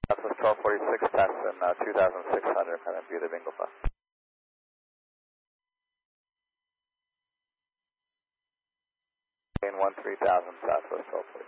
Southwest 1246, passing 2600, kind of view the bingo file. Gain 13,000, Southwest 1246.